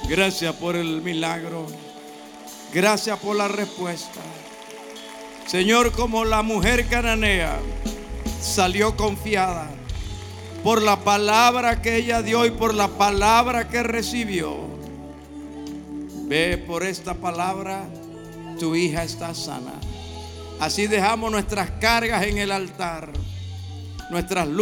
Gracias por el milagro. Gracias por la respuesta. Señor, como la mujer cananea salió confiada por la palabra que ella dio y por la palabra que recibió. Ve, por esta palabra tu hija está sana. Así dejamos nuestras cargas en el altar, nuestras luchas.